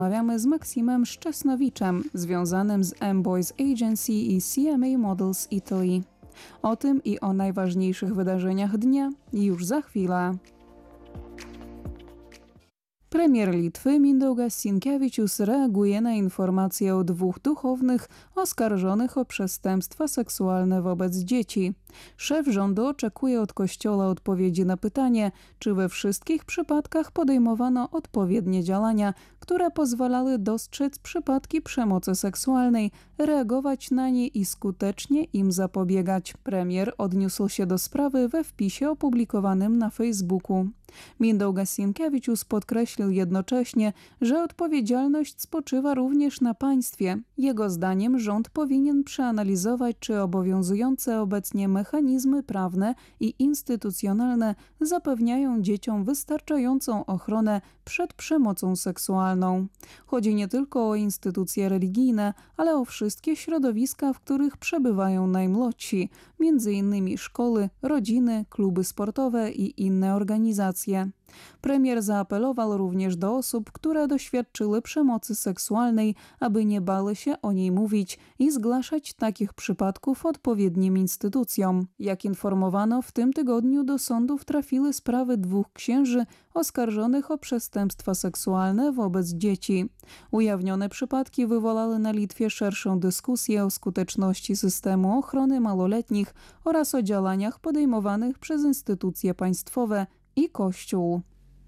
Rozmawiamy z Maksimem Szczesnowiczem, związanym z M-Boys Agency i CMA Models Italy. O tym i o najważniejszych wydarzeniach dnia już za chwilę. Premier Litwy Mindaugas Sinkevičius reaguje na informacje o dwóch duchownych oskarżonych o przestępstwa seksualne wobec dzieci. Szef rządu oczekuje od Kościoła odpowiedzi na pytanie, czy we wszystkich przypadkach podejmowano odpowiednie działania, które pozwalały dostrzec przypadki przemocy seksualnej, reagować na nie i skutecznie im zapobiegać. Premier odniósł się do sprawy we wpisie opublikowanym na Facebooku. Mindaugas Sinkevičius podkreślił jednocześnie, że odpowiedzialność spoczywa również na państwie. Jego zdaniem rząd powinien przeanalizować, czy obowiązujące obecnie mechanizmy prawne i instytucjonalne zapewniają dzieciom wystarczającą ochronę przed przemocą seksualną. Chodzi nie tylko o instytucje religijne, ale o wszystkie środowiska, w których przebywają najmłodsi, m.in. szkoły, rodziny, kluby sportowe i inne organizacje. Premier zaapelował również do osób, które doświadczyły przemocy seksualnej, aby nie bały się o niej mówić i zgłaszać takich przypadków odpowiednim instytucjom. Jak informowano, w tym tygodniu do sądów trafiły sprawy dwóch księży oskarżonych o przestępstwa seksualne wobec dzieci. Ujawnione przypadki wywołały na Litwie szerszą dyskusję o skuteczności systemu ochrony małoletnich oraz o działaniach podejmowanych przez instytucje państwowe i Kościół.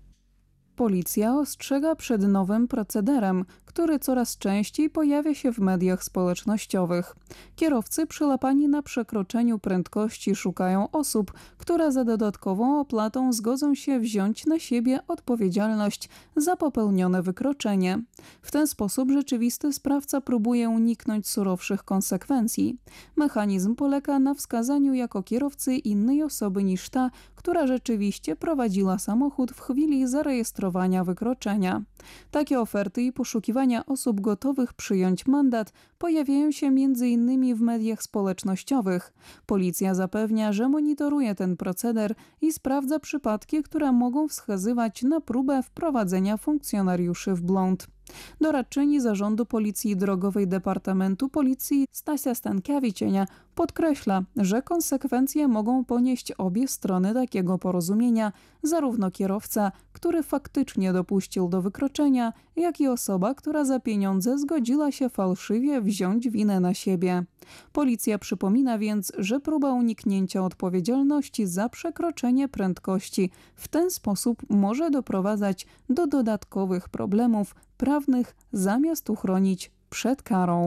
Policja ostrzega przed nowym procederem, który coraz częściej pojawia się w mediach społecznościowych. Kierowcy przyłapani na przekroczeniu prędkości szukają osób, które za dodatkową opłatą zgodzą się wziąć na siebie odpowiedzialność za popełnione wykroczenie. W ten sposób rzeczywisty sprawca próbuje uniknąć surowszych konsekwencji. Mechanizm polega na wskazaniu jako kierowcy innej osoby niż ta, która rzeczywiście prowadziła samochód w chwili zarejestrowania wykroczenia. Takie oferty i poszukiwania osób gotowych przyjąć mandat pojawiają się m.in. w mediach społecznościowych. Policja zapewnia, że monitoruje ten proceder i sprawdza przypadki, które mogą wskazywać na próbę wprowadzenia funkcjonariuszy w błąd. Doradczyni Zarządu Policji Drogowej Departamentu Policji Stasia Stankiewicz podkreśla, że konsekwencje mogą ponieść obie strony takiego porozumienia, zarówno kierowca, który faktycznie dopuścił do wykroczenia, jak i osoba, która za pieniądze zgodziła się fałszywie wziąć winę na siebie. Policja przypomina więc, że próba uniknięcia odpowiedzialności za przekroczenie prędkości w ten sposób może doprowadzać do dodatkowych problemów prawnych, zamiast uchronić przed karą.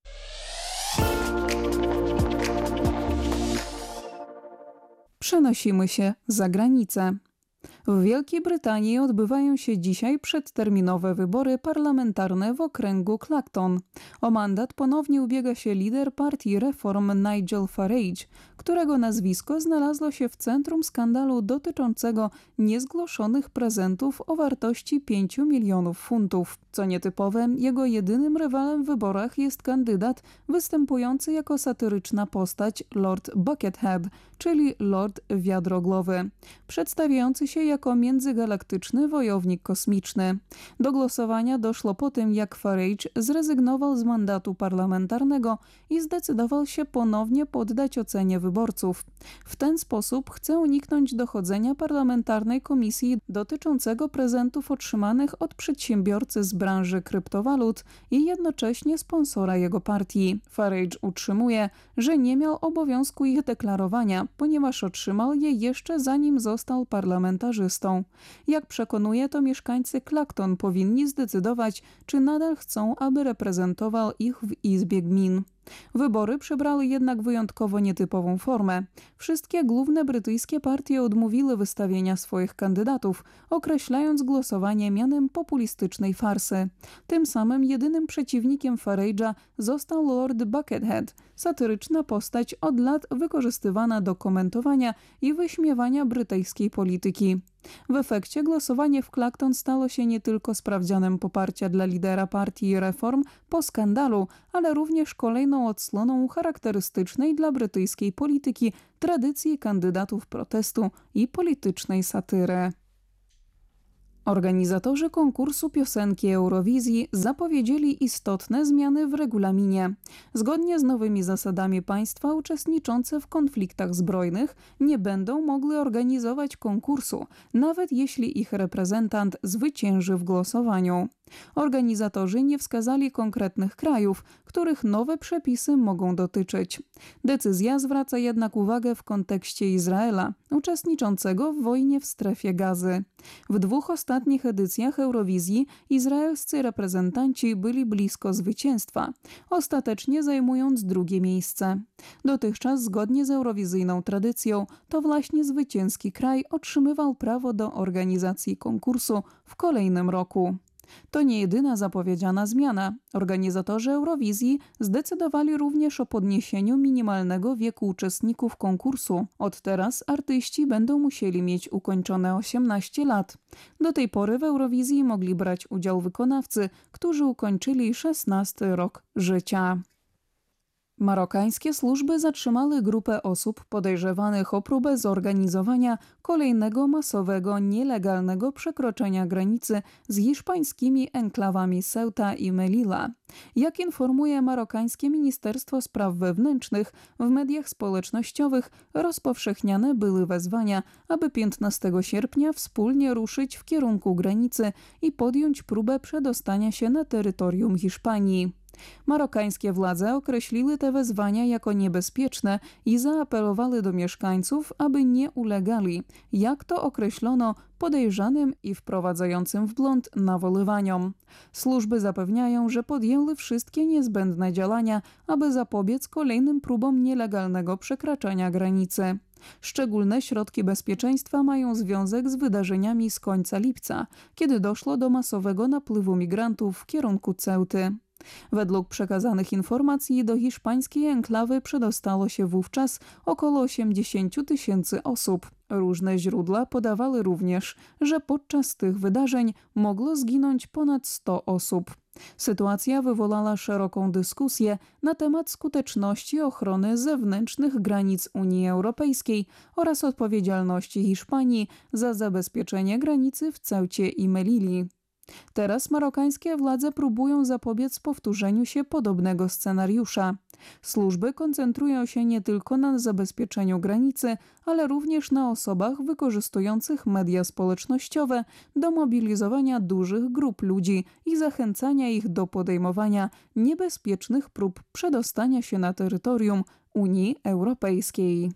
Przenosimy się za granicę. W Wielkiej Brytanii odbywają się dzisiaj przedterminowe wybory parlamentarne w okręgu Clacton. O mandat ponownie ubiega się lider partii Reform Nigel Farage, którego nazwisko znalazło się w centrum skandalu dotyczącego niezgłoszonych prezentów o wartości 5 milionów funtów. Co nietypowe, jego jedynym rywalem w wyborach jest kandydat występujący jako satyryczna postać Lord Buckethead, czyli Lord Wiadrogłowy, przedstawiający się jako międzygalaktyczny wojownik kosmiczny. Do głosowania doszło po tym, jak Farage zrezygnował z mandatu parlamentarnego i zdecydował się ponownie poddać ocenie wyborców. W ten sposób chce uniknąć dochodzenia parlamentarnej komisji dotyczącego prezentów otrzymanych od przedsiębiorcy z branży kryptowalut i jednocześnie sponsora jego partii. Farage utrzymuje, że nie miał obowiązku ich deklarowania, ponieważ otrzymał je jeszcze zanim został parlamentarzystą. Jak przekonuje, to mieszkańcy Clacton powinni zdecydować, czy nadal chcą, aby reprezentował ich w Izbie Gmin. Wybory przybrały jednak wyjątkowo nietypową formę. Wszystkie główne brytyjskie partie odmówiły wystawienia swoich kandydatów, określając głosowanie mianem populistycznej farsy. Tym samym jedynym przeciwnikiem Farage'a został Lord Buckethead, satyryczna postać od lat wykorzystywana do komentowania i wyśmiewania brytyjskiej polityki. W efekcie głosowanie w Clacton stało się nie tylko sprawdzianem poparcia dla lidera partii Reform po skandalu, ale również kolejną odsłoną charakterystycznej dla brytyjskiej polityki tradycji, tradycji kandydatów protestu i politycznej satyry. Organizatorzy konkursu piosenki Eurowizji zapowiedzieli istotne zmiany w regulaminie. Zgodnie z nowymi zasadami państwa uczestniczące w konfliktach zbrojnych nie będą mogły organizować konkursu, nawet jeśli ich reprezentant zwycięży w głosowaniu. Organizatorzy nie wskazali konkretnych krajów, których nowe przepisy mogą dotyczyć. Decyzja zwraca jednak uwagę w kontekście Izraela, uczestniczącego w wojnie w strefie Gazy. W 2 ostatnich edycjach Eurowizji izraelscy reprezentanci byli blisko zwycięstwa, ostatecznie zajmując 2. miejsce. Dotychczas, zgodnie z eurowizyjną tradycją, to właśnie zwycięski kraj otrzymywał prawo do organizacji konkursu w kolejnym roku. To nie jedyna zapowiedziana zmiana. Organizatorzy Eurowizji zdecydowali również o podniesieniu minimalnego wieku uczestników konkursu. Od teraz artyści będą musieli mieć ukończone 18 lat. Do tej pory w Eurowizji mogli brać udział wykonawcy, którzy ukończyli 16 rok życia. Marokańskie służby zatrzymały grupę osób podejrzewanych o próbę zorganizowania kolejnego masowego, nielegalnego przekroczenia granicy z hiszpańskimi enklawami Ceuta i Melilla. Jak informuje marokańskie Ministerstwo Spraw Wewnętrznych, w mediach społecznościowych rozpowszechniane były wezwania, aby 15 sierpnia wspólnie ruszyć w kierunku granicy i podjąć próbę przedostania się na terytorium Hiszpanii. Marokańskie władze określiły te wezwania jako niebezpieczne i zaapelowały do mieszkańców, aby nie ulegali, jak to określono, podejrzanym i wprowadzającym w błąd nawolywaniom. Służby zapewniają, że podjęły wszystkie niezbędne działania, aby zapobiec kolejnym próbom nielegalnego przekraczania granicy. Szczególne środki bezpieczeństwa mają związek z wydarzeniami z końca lipca, kiedy doszło do masowego napływu migrantów w kierunku Ceuty. Według przekazanych informacji do hiszpańskiej enklawy przedostało się wówczas około 80 000 osób. Różne źródła podawały również, że podczas tych wydarzeń mogło zginąć ponad 100 osób. Sytuacja wywołała szeroką dyskusję na temat skuteczności ochrony zewnętrznych granic Unii Europejskiej oraz odpowiedzialności Hiszpanii za zabezpieczenie granicy w Ceucie i Melilli. Teraz marokańskie władze próbują zapobiec powtórzeniu się podobnego scenariusza. Służby koncentrują się nie tylko na zabezpieczeniu granicy, ale również na osobach wykorzystujących media społecznościowe do mobilizowania dużych grup ludzi i zachęcania ich do podejmowania niebezpiecznych prób przedostania się na terytorium Unii Europejskiej.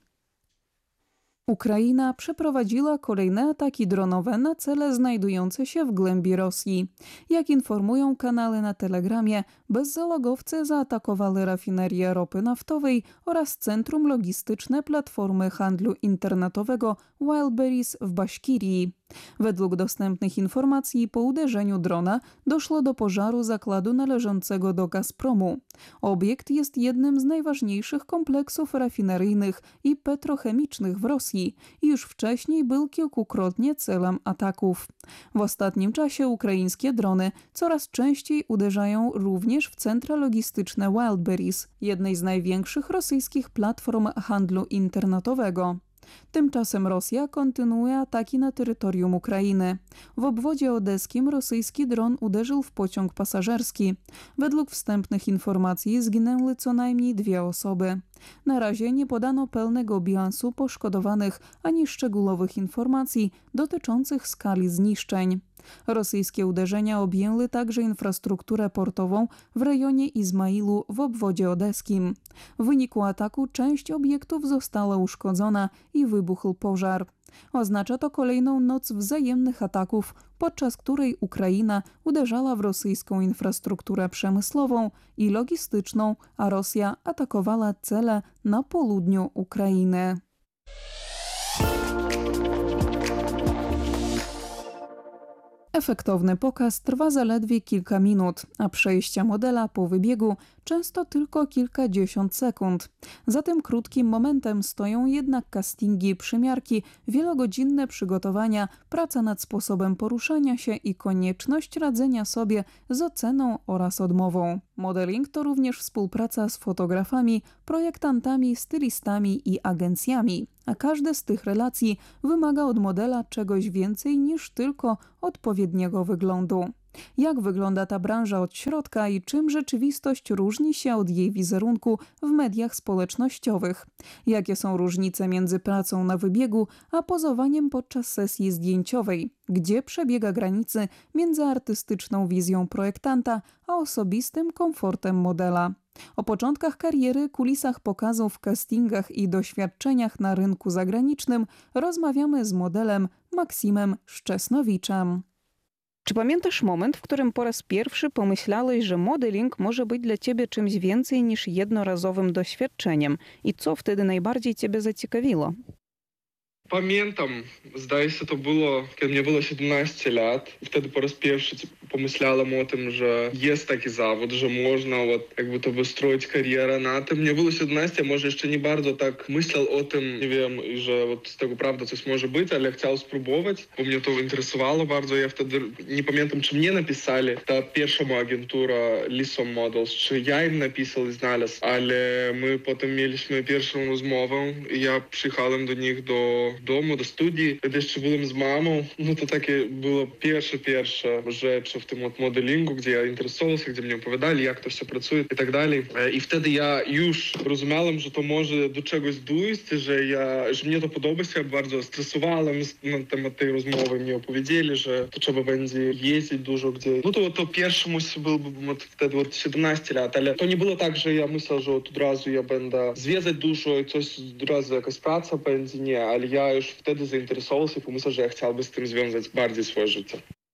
Ukraina przeprowadziła kolejne ataki dronowe na cele znajdujące się w głębi Rosji. Jak informują kanały na Telegramie, bezzalogowce zaatakowali rafinerię ropy naftowej oraz centrum logistyczne platformy handlu internetowego Wildberries w Baszkirii. Według dostępnych informacji po uderzeniu drona doszło do pożaru zakładu należącego do Gazpromu. Obiekt jest jednym z najważniejszych kompleksów rafineryjnych i petrochemicznych w Rosji i już wcześniej był kilkukrotnie celem ataków. W ostatnim czasie ukraińskie drony coraz częściej uderzają również w centra logistyczne Wildberries, jednej z największych rosyjskich platform handlu internetowego. Tymczasem Rosja kontynuuje ataki na terytorium Ukrainy. W obwodzie odeskim rosyjski dron uderzył w pociąg pasażerski. Według wstępnych informacji zginęły co najmniej 2 osoby. Na razie nie podano pełnego bilansu poszkodowanych ani szczegółowych informacji dotyczących skali zniszczeń. Rosyjskie uderzenia objęły także infrastrukturę portową w rejonie Izmailu w obwodzie odeskim. W wyniku ataku część obiektów została uszkodzona i wybuchł pożar. Oznacza to kolejną noc wzajemnych ataków, podczas której Ukraina uderzała w rosyjską infrastrukturę przemysłową i logistyczną, a Rosja atakowała cele na południu Ukrainy. Efektowny pokaz trwa zaledwie kilka minut, a przejścia modela po wybiegu często tylko kilkadziesiąt sekund. Za tym krótkim momentem stoją jednak castingi, przymiarki, wielogodzinne przygotowania, praca nad sposobem poruszania się i konieczność radzenia sobie z oceną oraz odmową. Modeling to również współpraca z fotografami, projektantami, stylistami i agencjami, a każde z tych relacji wymaga od modela czegoś więcej niż tylko odpowiedniego wyglądu. Jak wygląda ta branża od środka i czym rzeczywistość różni się od jej wizerunku w mediach społecznościowych? Jakie są różnice między pracą na wybiegu a pozowaniem podczas sesji zdjęciowej? Gdzie przebiega granicy między artystyczną wizją projektanta a osobistym komfortem modela? O początkach kariery, kulisach pokazów, castingach i doświadczeniach na rynku zagranicznym rozmawiamy z modelem Maksimem Szczesnowiczem. Czy pamiętasz moment, w którym po raz pierwszy pomyślałeś, że modeling może być dla ciebie czymś więcej niż jednorazowym doświadczeniem? I co wtedy najbardziej ciebie zaciekawiło? Pamiętam, zdaje się, to było, kiedy mnie było 17 lat. Wtedy po raz pierwszy pomyślałem o tym, że jest taki zawód, że można jakby to wystroić karierę na tym. Mnie było 17, może jeszcze nie bardzo tak myślał o tym, nie wiem, że z tego prawda coś może być, ale chciał spróbować, bo mnie to interesowało bardzo. Ja wtedy nie pamiętam, czy mnie napisali ta pierwsza moja agentura Lisom Models, czy ja im napisał i znalazł, ale my potem mieliśmy pierwszą rozmowę i ja przyjechałem do nich do domu, do studii, kiedy jeszcze byłem z mamą. No to takie było pierwsze rzeczy w tym modelingu, gdzie ja interesował się, gdzie mnie opowiadali, jak to все pracuje i tak dalej. I wtedy ja już rozumiałem, że to może do czegoś dojść, że mnie to podoba się. Bardzo stresowałem na temat tej rozmowy. Mnie opowiedzieli, że to trzeba będzie jeździć dużo gdzie. No to pierwszy musi był wtedy 17 lat, ale to nie było tak, że ja myślał, że od razu ja będę zwiedzać dużo i coś od razu jakaś praca będzie. Nie, ale ja już wtedy zainteresował się i pomyślał, że ja chciałbym z tym związać bardziej swoje życie.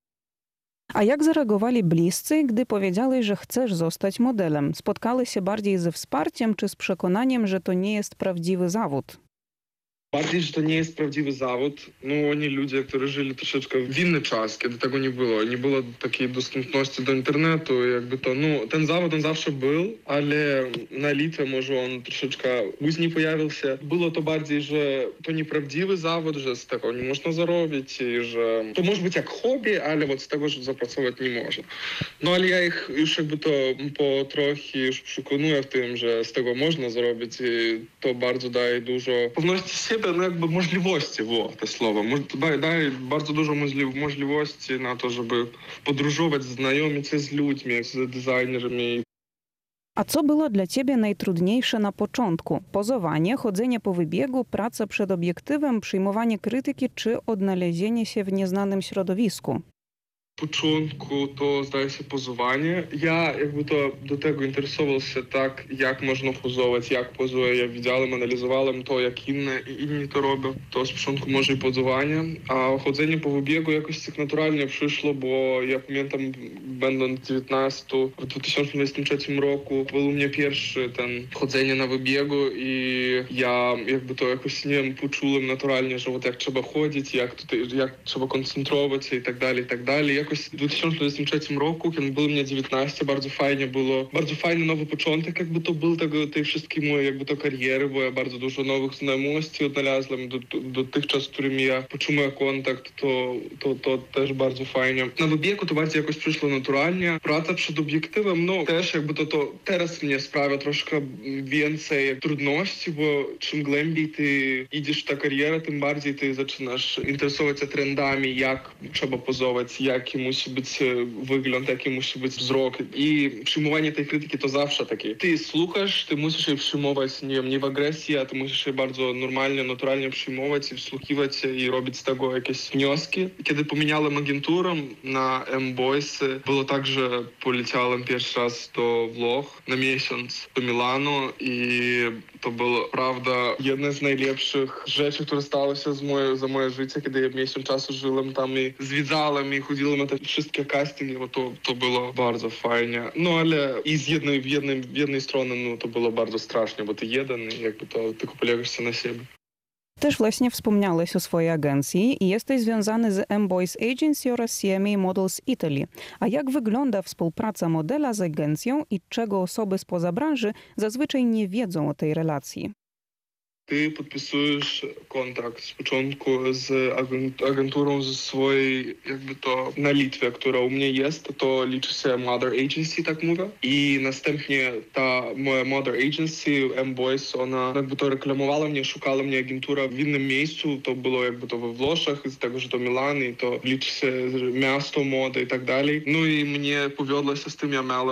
A jak zareagowali bliscy, gdy powiedziałeś, że chcesz zostać modelem? Spotkali się bardziej ze wsparciem czy z przekonaniem, że to nie jest prawdziwy zawód? Bardziej, że to nie jest prawdziwy zawód. No oni ludzie, którzy żyli troszeczkę w inny czas, kiedy tego nie było. Nie było takiej dostępności do internetu, jakby to, ten zawód on zawsze był, ale na Litwie może on troszeczkę później pojawił się. Było to bardziej, że to nieprawdziwy zawód, że z tego nie można zarobić i że to może być jak hobby, ale z tego, że zapracować nie można. No ale ja ich już jakby to po trochę już przekonuję w tym, że z tego można zarobić i to bardzo daje dużo pewności siebie, jakby możliwości, to słowo. Daje bardzo dużo możliwości na to, żeby podróżować, znajomić się z ludźmi, z designerami. A co było dla ciebie najtrudniejsze na początku? Pozowanie, chodzenie po wybiegu, praca przed obiektywem, przyjmowanie krytyki czy odnalezienie się w nieznanym środowisku? Początku to zdaje się pozowanie. Ja jakby to do tego interesował się tak, jak można pozować, jak pozuję. Ja widziałem, analizowałem to, jak inni to robią. To z początku może i pozowanie, a chodzenie po wybiegu jakoś tak naturalnie przyszło, bo ja pamiętam, będąc 19 w 2023 roku, był u mnie pierwszy ten chodzenie na wybiegu i ja jakby to jakoś, nie wiem, poczułem naturalnie, że jak trzeba chodzić, jak trzeba koncentrować się i tak dalej, i tak dalej. Jakoś w 2023 roku, kiedy było mnie 19, bardzo fajny nowy początek, jakby to był tej wszystkiej mojej jakby to kariery, bo ja bardzo dużo nowych znajomości odnalazłem dotychczas, z którymi ja poczułem kontakt, to też bardzo fajnie. Na wybiegu to bardziej jakoś przyszło naturalnie. Praca przed obiektywem, też jakby to teraz mnie sprawia troszkę więcej trudności, bo czym głębiej ty idziesz w tę karierę, tym bardziej ty zaczynasz interesować się trendami, jak trzeba pozować, jaki musi być wygląd, jaki musi być wzrok. I przyjmowanie tej krytyki to zawsze takie. Ty słuchasz, ty musisz jej przyjmować, nie w agresji, a ty musisz jej bardzo normalnie, naturalnie przyjmować i wsłuchiwać się i robić z tego jakieś wnioski. Kiedy pomieniałem agenturę na M-Boys, było tak, że poleciałem pierwszy raz do Włoch na miesiąc do Milanu i to było, prawda, jedna z najlepszych rzeczy, które stały się za moje życie, kiedy ja miesiąc czasu żyłem tam i zwiedzałem i chodziłem na te wszystkie castingi, bo to było bardzo fajnie. Ale i z jednej strony to było bardzo strasznie, bo ty jeden i jakby to tylko polegasz się na siebie. Też właśnie wspomniałeś o swojej agencji i jesteś związany z M-Boys Agency oraz CMA Models Italy. A jak wygląda współpraca modela z agencją i czego osoby spoza branży zazwyczaj nie wiedzą o tej relacji? Ty podpisujesz kontrakt spочатку z agenturą ze swojej, jakby to na Litwie, która u mnie jest, to liczy się Mother Agency, tak mówię. I następnie ta moja Mother Agency, M-Boys, ona jakby to reklamowała mnie, szukała mnie agentura w innym miejscu, to było jakby to we Włoszech, z tego, że to Milan, i to liczy się miasto, мода i tak dalej. No i mnie powiodło się z tym, ja miałem